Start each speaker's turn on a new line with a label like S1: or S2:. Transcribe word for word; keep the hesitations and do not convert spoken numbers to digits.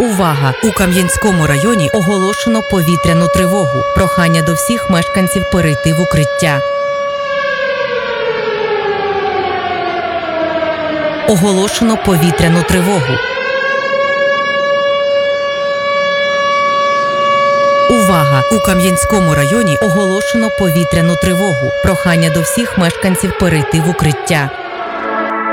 S1: Увага! У Кам'янському районі оголошено повітряну тривогу. Прохання до всіх мешканців перейти в укриття. Оголошено повітряну тривогу. Увага! У Кам'янському районі оголошено повітряну тривогу. Прохання до всіх мешканців перейти в укриття.